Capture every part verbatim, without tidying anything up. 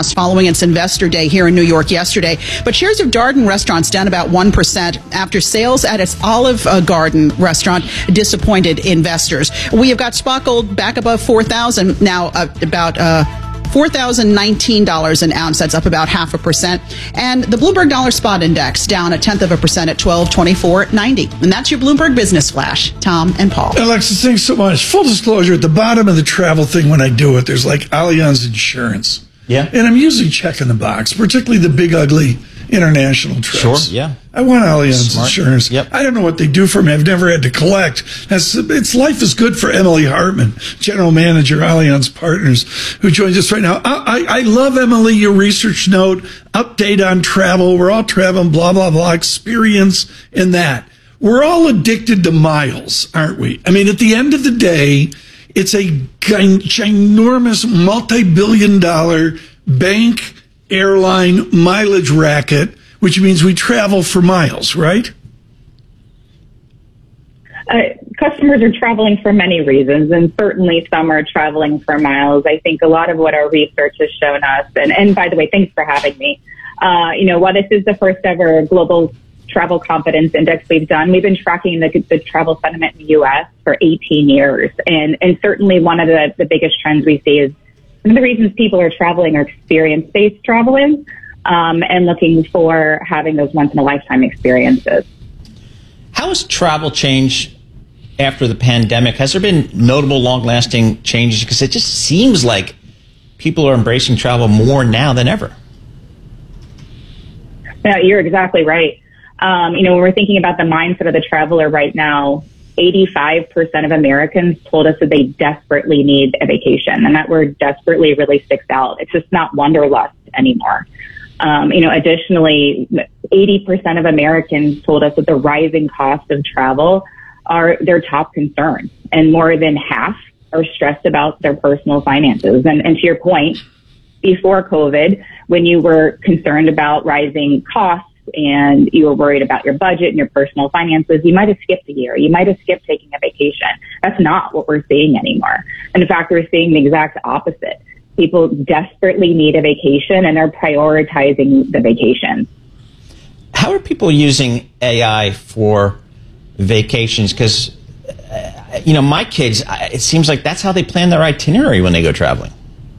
forecast following its investor day here in New York yesterday. But shares of Darden restaurants down about one percent after sales at its Olive Garden restaurant disappointed investors. We have got spot gold back above four thousand now, uh, about uh, four thousand nineteen dollars an ounce. That's up about half a percent. And the Bloomberg Dollar Spot Index down a tenth of a percent at twelve twenty-four ninety. And that's your Bloomberg Business Flash. Tom and Paul. Alexis, thanks so much. Full disclosure, at the bottom of the travel thing when I do it, there's like Allianz Insurance. Yeah. And I'm usually checking the box, particularly the big, ugly international trips. Sure, yeah. I want Allianz Smart. Insurance. Yep. I don't know what they do for me. I've never had to collect. That's, it's life is good for Emily Hartman, General Manager, Allianz Partners, who joins us right now. I, I, I love, Emily, your research note, update on travel. We're all traveling, blah, blah, blah, experience in that. We're all addicted to miles, aren't we? I mean, at the end of the day, it's a ginormous multi-billion dollar bank airline mileage racket, which means we travel for miles, right? Uh, customers are traveling for many reasons, and certainly some are traveling for miles. I think a lot of what our research has shown us, and, and by the way, thanks for having me. Uh, you know, while this is the first ever global travel confidence index we've done, we've been tracking the, the travel sentiment in the U S for eighteen years. And, and certainly one of the, the biggest trends we see is one of the reasons people are traveling are experience-based traveling, um, and looking for having those once-in-a-lifetime experiences. How has travel changed after the pandemic? Has there been notable, long-lasting changes? Because it just seems like people are embracing travel more now than ever. Yeah, you're exactly right. Um, you know, when we're thinking about the mindset of the traveler right now, eighty-five percent of Americans told us that they desperately need a vacation. And that word desperately really sticks out. It's just not wanderlust anymore. Um, you know, additionally, eighty percent of Americans told us that the rising cost of travel are their top concern. And more than half are stressed about their personal finances. And, and to your point, before COVID, when you were concerned about rising costs, and you were worried about your budget and your personal finances, you might have skipped a year. You might have skipped taking a vacation. That's not what we're seeing anymore. In fact, we're seeing the exact opposite. People desperately need a vacation, and they're prioritizing the vacation. How are people using A I for vacations? Because, uh, you know, my kids, it seems like that's how they plan their itinerary when they go traveling.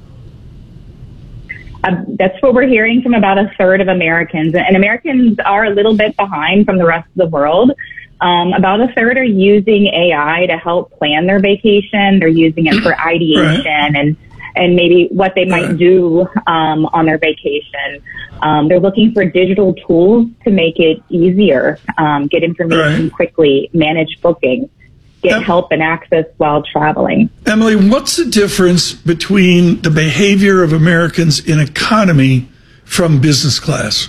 Uh, that's what we're hearing from about a third of Americans. And Americans are a little bit behind from the rest of the world. Um, about a third are using A I to help plan their vacation. They're using it for ideation right. and and maybe what they might do um, on their vacation. Um, they're looking for digital tools to make it easier, um, get information right. quickly, manage bookings, get em- help and access while traveling. Emily, what's the difference between the behavior of Americans in economy from business class?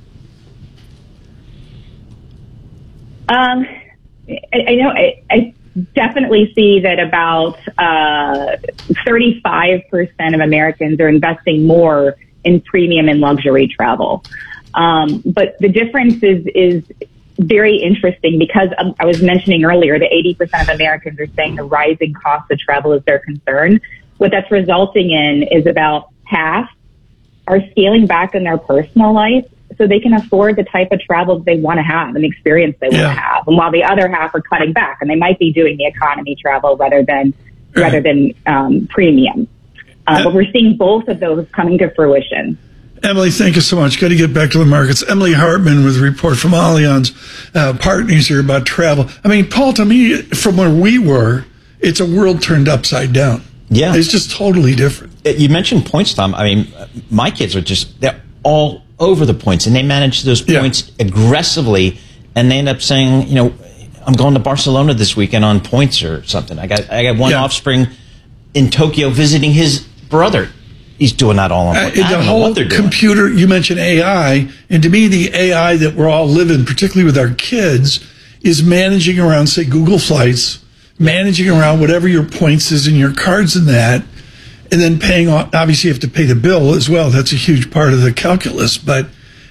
Um, I, I know I, I definitely see that about uh, thirty-five percent of Americans are investing more in premium and luxury travel. Um, but the difference is is very interesting because um, I was mentioning earlier that eighty percent of Americans are saying the rising cost of travel is their concern. What that's resulting in is about half are scaling back in their personal life so they can afford the type of travel they want to have and the experience they yeah. want to have. And while the other half are cutting back, and they might be doing the economy travel rather than right. rather than um, premium. Uh, but we're seeing both of those coming to fruition. Emily, thank you so much. Got to get back to the markets. Emily Hartman with a report from Allianz uh, Partners here about travel. I mean, Paul, to me, from where we were, it's a world turned upside down. Yeah. It's just totally different. You mentioned points, Tom. I mean, my kids are just, they're all over the points, and they manage those points yeah. aggressively, and they end up saying, you know, I'm going to Barcelona this weekend on points or something. I got I got one yeah. offspring in Tokyo visiting his brother. He's doing that all on uh, the whole computer. You mentioned A I, and to me, the A I that we're all living, particularly with our kids, is managing around, say, Google Flights, managing around whatever your points is in your cards and that, and then paying. Obviously, you have to pay the bill as well. That's a huge part of the calculus. But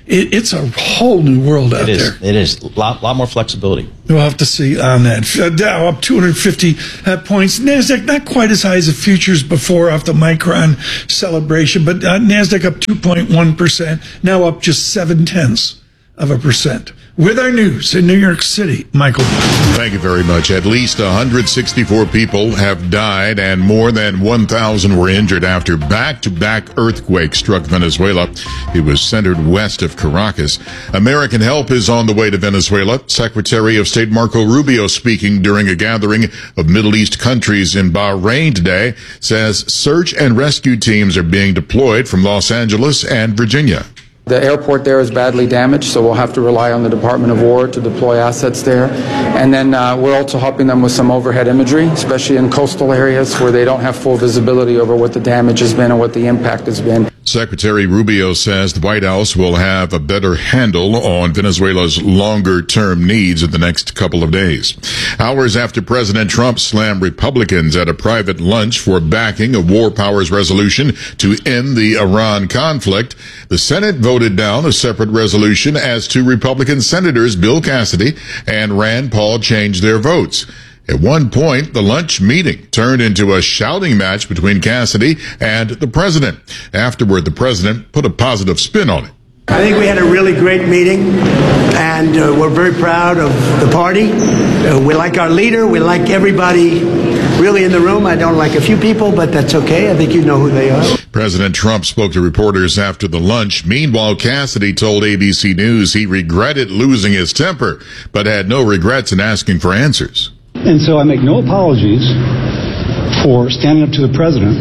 it, it's a whole new world out It is. there. It is. A lot, lot more flexibility. We'll have to see on that. Uh, Dow up two hundred fifty uh, points. NASDAQ not quite as high as the futures before off the Micron celebration, but uh, NASDAQ up two point one percent, now up just seven tenths of a percent. With our news in New York City, Michael. Thank you very much. At least one hundred sixty-four people have died and more than one thousand were injured after back-to-back earthquakes struck Venezuela. It was centered west of Caracas. American help is on the way to Venezuela. Secretary of State Marco Rubio, speaking during a gathering of Middle East countries in Bahrain today, says search and rescue teams are being deployed from Los Angeles and Virginia. The airport there is badly damaged, so we'll have to rely on the Department of War to deploy assets there. And then uh, we're also helping them with some overhead imagery, especially in coastal areas where they don't have full visibility over what the damage has been and what the impact has been. Secretary Rubio says the White House will have a better handle on Venezuela's longer-term needs in the next couple of days. Hours after President Trump slammed Republicans at a private lunch for backing a war powers resolution to end the Iran conflict, the Senate voted down a separate resolution as two Republican senators, Bill Cassidy and Rand Paul, changed their votes. At one point, the lunch meeting turned into a shouting match between Cassidy and the president. Afterward, the president put a positive spin on it. I think we had a really great meeting, and uh, we're very proud of the party. Uh, we like our leader. We like everybody really in the room. I don't like a few people, but that's okay. I think you know who they are. President Trump spoke to reporters after the lunch. Meanwhile, Cassidy told A B C News he regretted losing his temper, but had no regrets in asking for answers. And so I make no apologies for standing up to the president,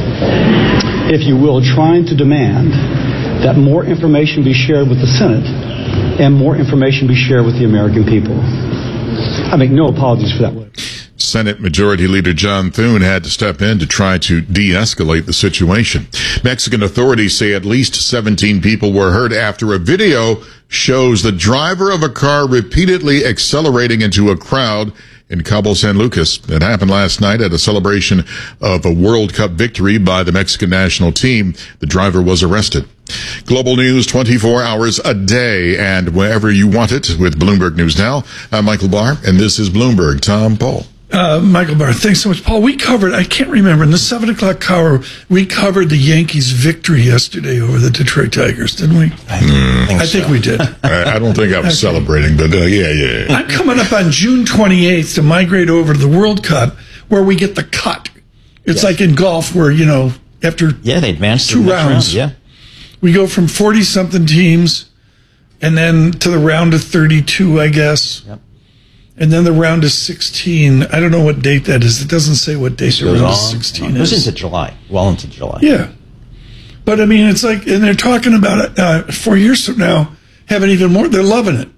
if you will, trying to demand that more information be shared with the Senate and more information be shared with the American people. I make no apologies for that. Senate Majority Leader John Thune had to step in to try to de-escalate the situation. Mexican authorities say at least seventeen people were hurt after a video shows the driver of a car repeatedly accelerating into a crowd in Cabo San Lucas. It happened last night at a celebration of a World Cup victory by the Mexican national team. The driver was arrested. Global news twenty-four hours a day and wherever you want it with Bloomberg News Now. I'm Michael Barr, and this is Bloomberg. Tom Paul. Uh, Michael Barr, thanks so much. Paul, we covered, I can't remember, in the seven o'clock hour, we covered the Yankees' victory yesterday over the Detroit Tigers, didn't we? I think, I think so. we did. I, I don't think I was okay. celebrating, but uh, yeah, yeah, yeah. I'm coming up on June twenty-eighth to migrate over to the World Cup where we get the cut. It's yes. like in golf where, you know, after yeah, they advanced two to the rounds, round. Yeah. we go from forty-something teams and then to the round of thirty-two, I guess. Yep. And then the round of sixteen. I don't know what date that is. It doesn't say what date the round of sixteen is. It is. goes into July. Well into July. Yeah. But, I mean, it's like, and they're talking about it uh, four years from now, having even more. They're loving it.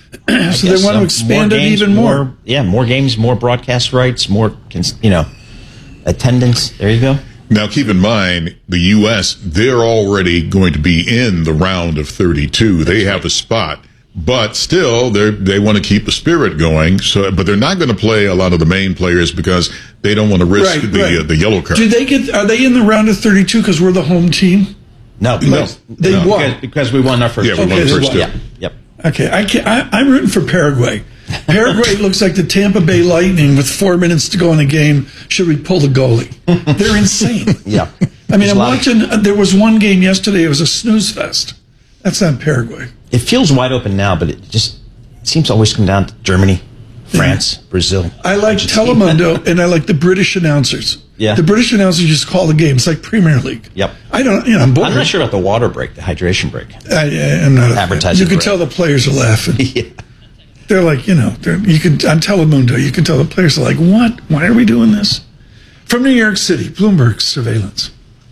so they want so. to expand more it games, even more. more. Yeah, more games, more broadcast rights, more, you know, attendance. There you go. Now, keep in mind, the U S, they're already going to be in the round of thirty-two. They have a spot. But still, they they want to keep the spirit going. So, but they're not going to play a lot of the main players because they don't want to risk right, the right. Uh, the yellow card. Do they get? Are they in the round of thirty-two because we're the home team? No, because no, they no, won because, because we won our first. Yeah, we okay, won the first two. Yeah, yep. Okay, I can't, I, I'm rooting for Paraguay. Paraguay looks like the Tampa Bay Lightning with four minutes to go in the game. Should we pull the goalie? They're insane. Yeah. I mean, I'm watching. Of- there was one game yesterday. It was a snooze fest. That's not Paraguay. It feels wide open now, but it just it seems to always come down to Germany, France, yeah. Brazil. I like Telemundo, and I like the British announcers. Yeah. The British announcers just call the game. It's like Premier League. Yep. I don't, you know, I'm bored. I'm not sure about the water break, the hydration break. I, I'm not. Advertising. You can break. tell the players are laughing. Yeah. They're like, you know, they're, you can on Telemundo, you can tell the players are like, what? Why are we doing this? From New York City, Bloomberg Surveillance.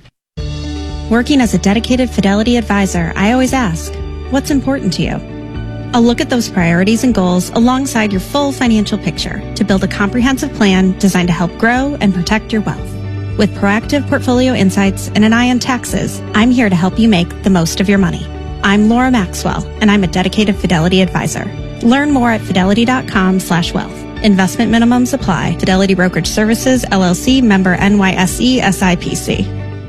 Working as a dedicated Fidelity advisor, I always ask, what's important to you? I'll look at those priorities and goals alongside your full financial picture to build a comprehensive plan designed to help grow and protect your wealth. With proactive portfolio insights and an eye on taxes, I'm here to help you make the most of your money. I'm Laura Maxwell, and I'm a dedicated Fidelity advisor. Learn more at fidelity.com slash wealth. Investment minimums apply. Fidelity Brokerage Services, L L C, member N Y S E, S I P C.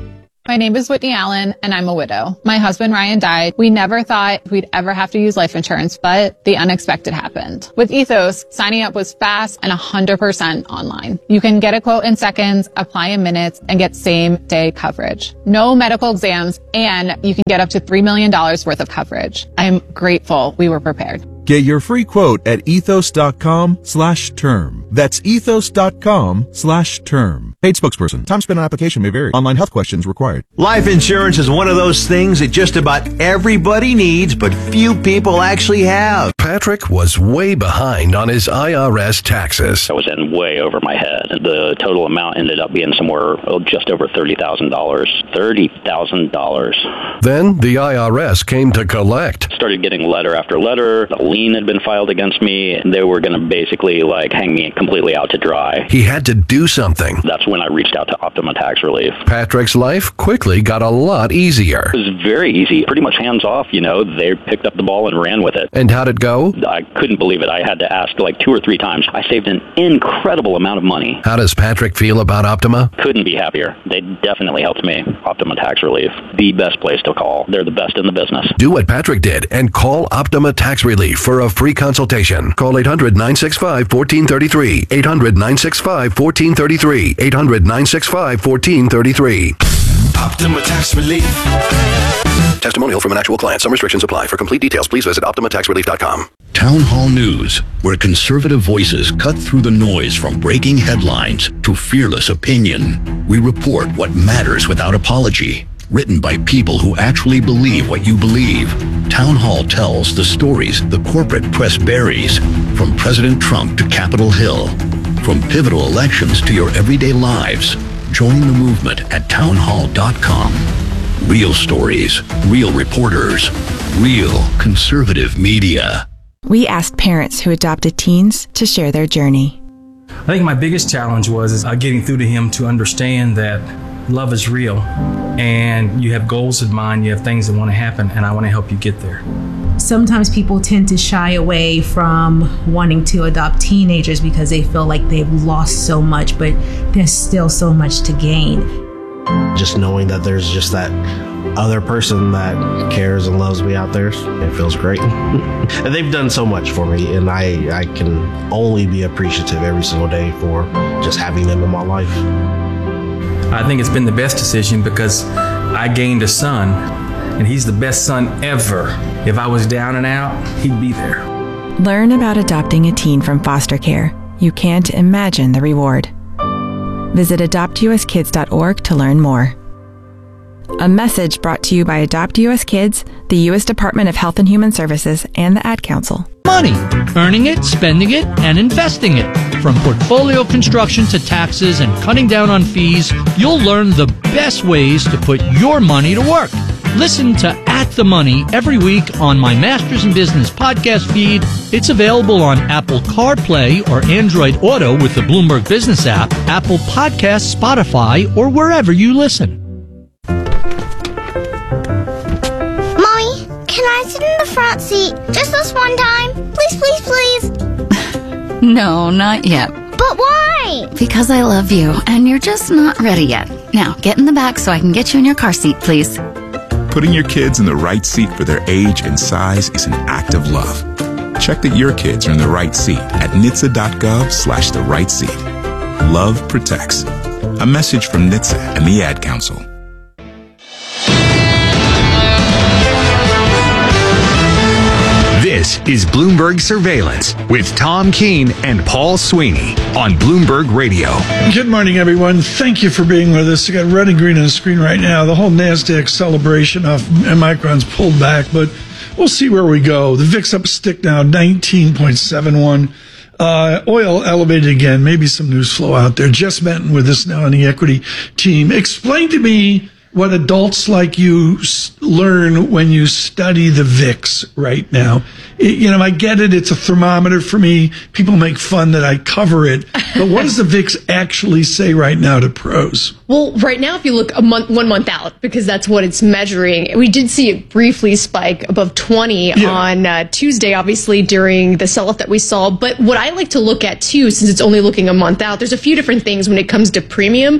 My name is Whitney Allen, and I'm a widow. My husband, Ryan, died. We never thought we'd ever have to use life insurance, but the unexpected happened. With Ethos, signing up was fast and one hundred percent online. You can get a quote in seconds, apply in minutes, and get same-day coverage. No medical exams, and you can get up to three million dollars worth of coverage. I'm grateful we were prepared. Get your free quote at ethos.com slash term. That's ethos.com slash term. Paid spokesperson. Time spent on application may vary. Online health questions required. Life insurance is one of those things that just about everybody needs, but few people actually have. Patrick was way behind on his I R S taxes. I was in way over my head. The total amount ended up being somewhere oh, just over thirty thousand dollars. thirty thousand dollars. Then the I R S came to collect. Started getting letter after letter. A lien had been filed against me. They were going to basically like hang me completely out to dry. He had to do something. That's when I reached out to Optima Tax Relief. Patrick's life quickly got a lot easier. It was very easy. Pretty much hands off, you know. They picked up the ball and ran with it. And how'd it go? I couldn't believe it. I had to ask like two or three times. I saved an incredible amount of money. How does Patrick feel about Optima? Couldn't be happier. They definitely helped me. Optima Tax Relief. The best place to call. They're the best in the business. Do what Patrick did and call Optima Tax Relief for a free consultation. Call eight hundred, nine six five, one four three three. eight hundred, nine six five, one four three three. eight hundred, nine six five, one four three three. Optima Tax Relief. Testimonial from an actual client. Some restrictions apply. For complete details, please visit optima tax relief dot com. Town Hall News, where conservative voices cut through the noise from breaking headlines to fearless opinion. We report what matters without apology. Written by people who actually believe what you believe. Town Hall tells the stories the corporate press buries, from President Trump to Capitol Hill, from pivotal elections to your everyday lives. Join the movement at town hall dot com. Real stories, real reporters, real conservative media. We asked parents who adopted teens to share their journey. I think my biggest challenge was is, uh, getting through to him to understand that love is real and you have goals in mind, you have things that want to happen, and I want to help you get there. Sometimes people tend to shy away from wanting to adopt teenagers because they feel like they've lost so much, but there's still so much to gain. Just knowing that there's just that other person that cares and loves me out there, it feels great. And they've done so much for me, and I, I can only be appreciative every single day for just having them in my life. I think it's been the best decision because I gained a son, and he's the best son ever. If I was down and out, he'd be there. Learn about adopting a teen from foster care. You can't imagine the reward. Visit adopt u s kids dot org to learn more. A message brought to you by Adopt U S Kids, the U S Department of Health and Human Services, and the Ad Council. Money. Earning it, spending it, and investing it. From portfolio construction to taxes and cutting down on fees, you'll learn the best ways to put your money to work. Listen to At the Money every week on my Masters in Business podcast feed. It's available on Apple CarPlay or Android Auto with the Bloomberg Business app, Apple Podcasts, Spotify, or wherever you listen. Mommy, can I sit in the front seat just this one time? Please, please, please. No, not yet. But why? Because I love you, and you're just not ready yet. Now, get in the back so I can get you in your car seat, please. Putting your kids in the right seat for their age and size is an act of love. Check that your kids are in the right seat at N H T S A dot gov slash the right seat. Love protects. A message from N H T S A and the Ad Council. This is Bloomberg Surveillance with Tom Keene and Paul Sweeney on Bloomberg Radio. Good morning, everyone. Thank you for being with us. I got red and green on the screen right now. The whole NASDAQ celebration off Micron's pulled back, but we'll see where we go. The V I X up a stick now, nineteen point seven one. Uh, oil elevated again. Maybe some news flow out there. Jess Benton with us now on the equity team. Explain to me what adults like you learn when you study the V I X right now. It, you know, I get it. It's a thermometer for me. People make fun that I cover it. But what does the V I X actually say right now to pros? Well, right now, if you look a month, one month out, because that's what it's measuring, we did see it briefly spike above twenty yeah. on uh, Tuesday, obviously, during the sell-off that we saw. But what I like to look at, too, since it's only looking a month out, there's a few different things when it comes to premium.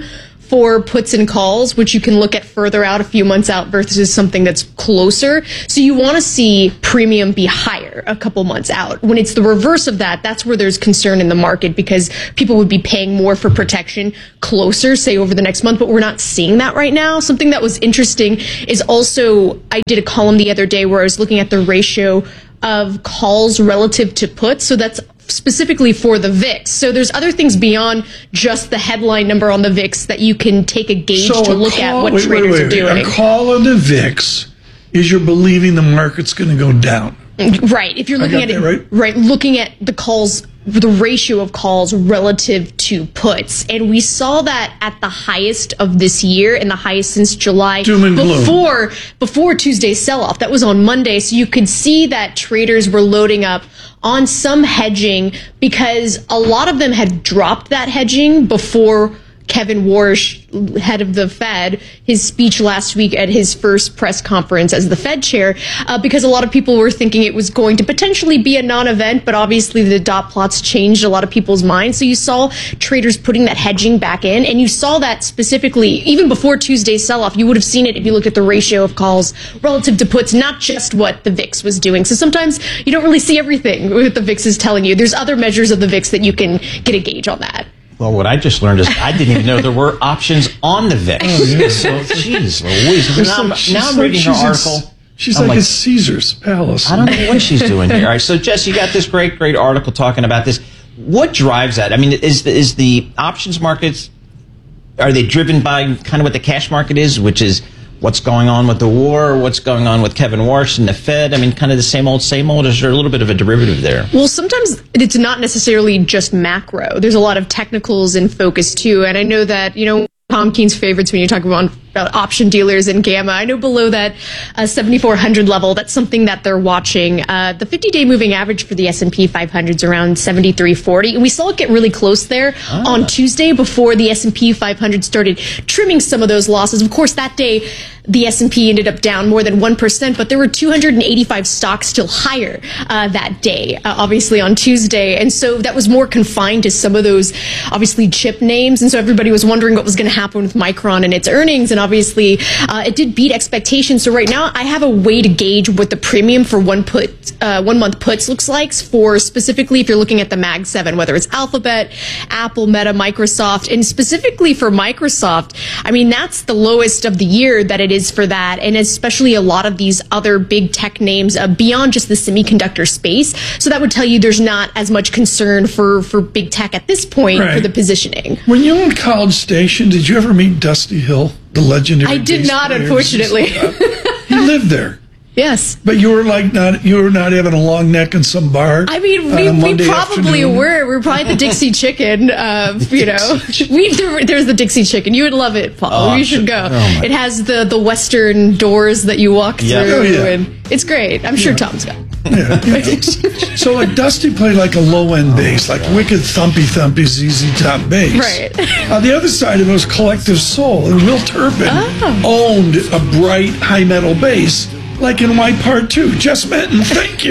for puts and calls, which you can look at further out, a few months out versus something that's closer. So you want to see premium be higher a couple months out. When it's the reverse of that, that's where there's concern in the market because people would be paying more for protection closer, say over the next month, but we're not seeing that right now. Something that was interesting is also, I did a column the other day where I was looking at the ratio of calls relative to puts. So that's specifically for the V I X. So there's other things beyond just the headline number on the V I X that you can take a gauge so to a look call, at what wait, traders wait, wait, are doing. A call on the V I X is you're believing the market's going to go down. Right. If you're looking I got at that it, right? right, looking at the calls, the ratio of calls relative to puts. And we saw that at the highest of this year and the highest since July Doom and gloom. before, before Tuesday's sell-off. That was on Monday. So you could see that traders were loading up on some hedging because a lot of them had dropped that hedging before Kevin Warsh, head of the Fed, his speech last week at his first press conference as the Fed chair, uh, because a lot of people were thinking it was going to potentially be a non-event, but obviously the dot plots changed a lot of people's minds. So you saw traders putting that hedging back in, and you saw that specifically even before Tuesday's sell-off. You would have seen it if you looked at the ratio of calls relative to puts, not just what the V I X was doing. So sometimes you don't really see everything what the V I X is telling you. There's other measures of the V I X that you can get a gauge on that. Well, what I just learned is I didn't even know there were options on the V I X. Oh, yeah. So, jeez Louise. It's Now, I'm- like- she's now I'm like- reading her she's in- article. She's I'm like, at Caesar's Palace. I don't know what she's doing here. All right, so Jess, you got this great, great article talking about this. What drives that? I mean, is the, is the options markets, are they driven by kind of what the cash market is, which is what's going on with the war, what's going on with Kevin Warsh and the Fed? I mean, kind of the same old, same old. Is there a little bit of a derivative there? Well, sometimes it's not necessarily just macro. There's a lot of technicals in focus too. And I know that, you know, Tom Keen's favorites when you talk about, about option dealers and gamma. I know below that uh, seventy-four hundred level, that's something that they're watching. Uh, the fifty-day moving average for the S and P five hundred is around seventy-three forty. And we saw it get really close there ah. on Tuesday before the S and P five hundred started trimming some of those losses. Of course, that day, the S and P ended up down more than one percent, but there were two hundred eighty-five stocks still higher uh, that day, uh, obviously on Tuesday. And so that was more confined to some of those, obviously, chip names. And so everybody was wondering what was going to happen with Micron and its earnings. And obviously, uh, it did beat expectations. So right now, I have a way to gauge what the premium for one put, uh, one month puts looks like for specifically if you're looking at the Mag seven, whether it's Alphabet, Apple, Meta, Microsoft, and specifically for Microsoft. I mean, that's the lowest of the year that it is for that, and especially a lot of these other big tech names uh, beyond just the semiconductor space. So that would tell you there's not as much concern for, for big tech at this point Right. for the positioning. When you were in College Station, did you ever meet Dusty Hill, the legendary? I did bass not, player? unfortunately. He lived there. Yes. But you were like not you were not having a long neck in some bar. I mean, on we, a we Monday probably afternoon? were. We were probably the Dixie Chicken. Uh, you know, we there, there's the Dixie Chicken. You would love it, Paul. Oh, you should go. oh my- It has the the Western doors that you walk Yeah. through, Oh, yeah. and it's great. I'm sure Tom's got. Yeah, yeah. So like Dusty played like a low end bass, like wicked thumpy thumpy Z Z Top bass. Right. On the other side of it was Collective Soul, and Will Turpin Oh. owned a bright high metal bass, like in White Part Two. Jess Menton, thank you.